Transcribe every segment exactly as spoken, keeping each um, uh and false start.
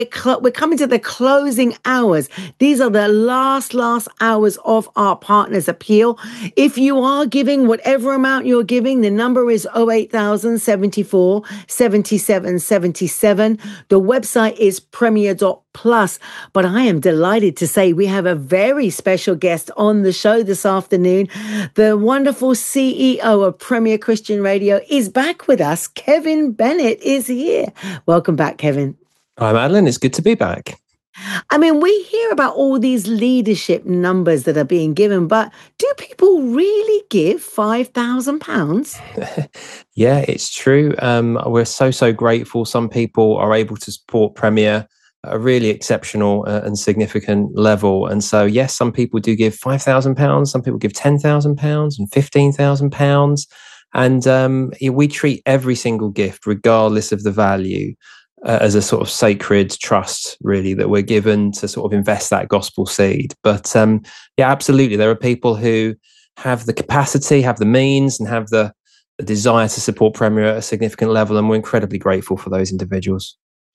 cl- we're coming to the closing hours. These are the last, last hours of our Partners Appeal. If you are giving whatever amount you're giving, the number is oh eight thousand, seventy-four, seventy-seven, seventy-seven. The website is premier dot plus. But I am delighted to say we have a very special guest on the show this afternoon. The wonderful C E O of Premier Christian Radio is back with us. Kevin Bennett is here. Welcome back, Kevin. Hi, Madeline. It's good to be back. I mean, we hear about all these leadership numbers that are being given, but do people really give five thousand pounds? Yeah, it's true. Um, we're so, so grateful. Some people are able to support Premier at a really exceptional uh, and significant level. And so, yes, some people do give five thousand pounds. Some people give ten thousand pounds and fifteen thousand pounds. And um, we treat every single gift, regardless of the value, Uh, as a sort of sacred trust, really, that we're given to sort of invest that gospel seed. But um, yeah, absolutely. There are people who have the capacity, have the means, and have the, the desire to support Premier at a significant level. And we're incredibly grateful for those individuals.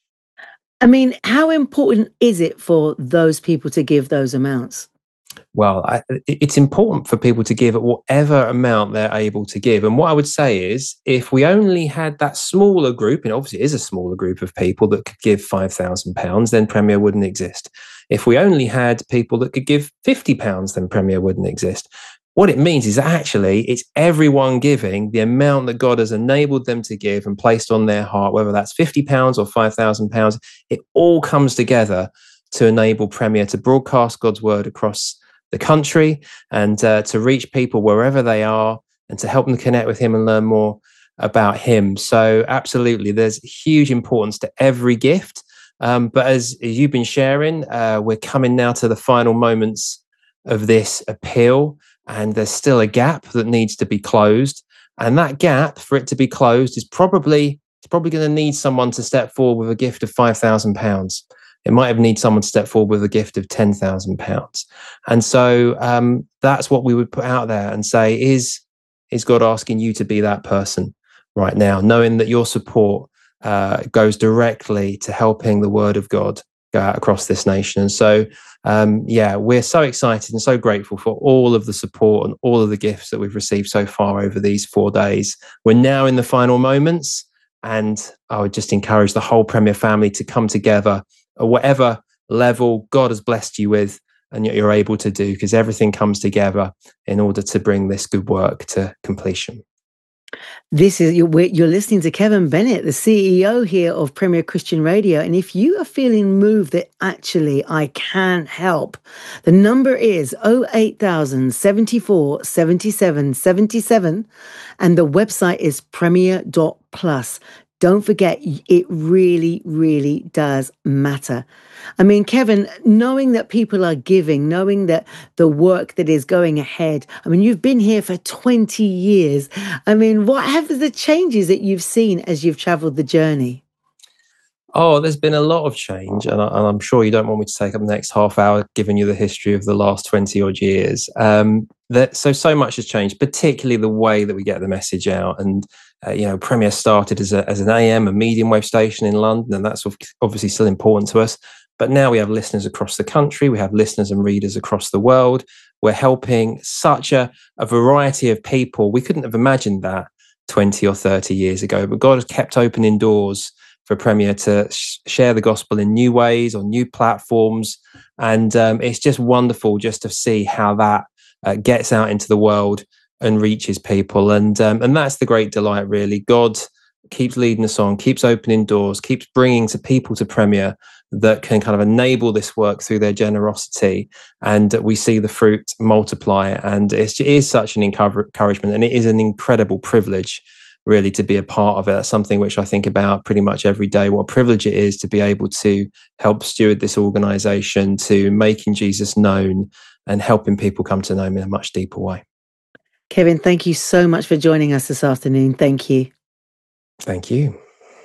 I mean, how important is it for those people to give those amounts? Well, I, it's important for people to give at whatever amount they're able to give. And what I would say is, if we only had that smaller group, and obviously it is a smaller group of people that could give five thousand pounds, then Premier wouldn't exist. If we only had people that could give fifty pounds, then Premier wouldn't exist. What it means is that actually it's everyone giving the amount that God has enabled them to give and placed on their heart, whether that's fifty pounds or five thousand pounds. It all comes together to enable Premier to broadcast God's word across the country and uh, to reach people wherever they are and to help them connect with him and learn more about him. So absolutely, there's huge importance to every gift. Um, but as, as you've been sharing, uh, we're coming now to the final moments of this appeal, and there's still a gap that needs to be closed. And that gap, for it to be closed, is probably it's probably going to need someone to step forward with a gift of five thousand pounds. It might have need someone to step forward with a gift of ten thousand pounds. And so um, that's what we would put out there and say, is, is God asking you to be that person right now, knowing that your support uh, goes directly to helping the word of God go out across this nation. And so, um, yeah, we're so excited and so grateful for all of the support and all of the gifts that we've received so far over these four days. We're now in the final moments, and I would just encourage the whole Premier family to come together or whatever level God has blessed you with and you're able to do, because everything comes together in order to bring this good work to completion. This is you're, you're listening to Kevin Bennett, the C E O here of Premier Christian Radio. And if you are feeling moved that actually I can't help, the number is oh eight thousand, seventy-four, seventy-seven, seventy-seven. And the website is premier dot plus. Don't forget, it really, really does matter. I mean, Kevin, knowing that people are giving, knowing that the work that is going ahead, I mean, you've been here for twenty years. I mean, what have the changes that you've seen as you've traveled the journey? Oh, there's been a lot of change, and, I, and I'm sure you don't want me to take up the next half hour giving you the history of the last twenty odd years. Um, that, so, so much has changed, particularly the way that we get the message out. And, uh, you know, Premier started as, a, as an A M, a medium wave station in London, and that's obviously still important to us. But now we have listeners across the country. We have listeners and readers across the world. We're helping such a, a variety of people. We couldn't have imagined that twenty or thirty years ago, but God has kept opening doors for Premier to sh- share the gospel in new ways, on new platforms. And um, it's just wonderful just to see how that uh, gets out into the world and reaches people. And um, and that's the great delight, really. God keeps leading us on, keeps opening doors, keeps bringing to people to Premier that can kind of enable this work through their generosity. And we see the fruit multiply. And it's, it is such an encouragement, and it is an incredible privilege, really, to be a part of it. That's something which I think about pretty much every day, what a privilege it is to be able to help steward this organization, to making Jesus known and helping people come to know him in a much deeper way. Kevin, thank you so much for joining us this afternoon. Thank you. Thank you.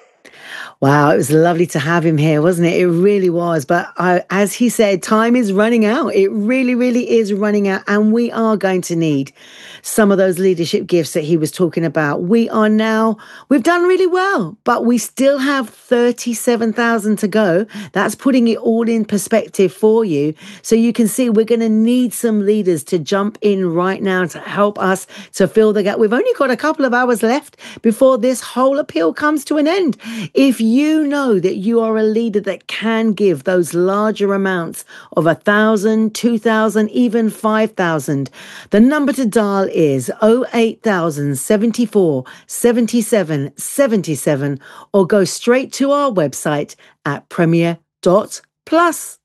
Wow, it was lovely to have him here, wasn't it? It really was. But I, as he said, time is running out. It really, really is running out. And we are going to need some of those leadership gifts that he was talking about. We are now, we've done really well, but we still have thirty-seven thousand to go. That's putting it all in perspective for you. So you can see we're going to need some leaders to jump in right now to help us to fill the gap. We've only got a couple of hours left before this whole appeal comes to an end. If you know that you are a leader that can give those larger amounts of a thousand, two thousand, even five thousand, the number to dial is oh eight thousand seventy-four seventy-seven seventy-seven, or go straight to our website at premier dot plus.